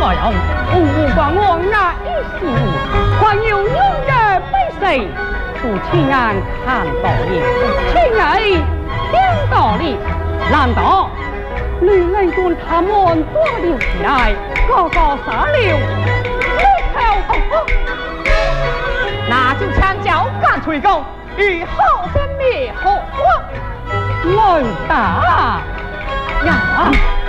所用，不管我爱一时，还有永远被谁？不亲眼看到你，亲耳听到你，难道女人跟他们多留起来，个个杀了木头？那就枪脚干脆攻，与后生灭后王。来打呀！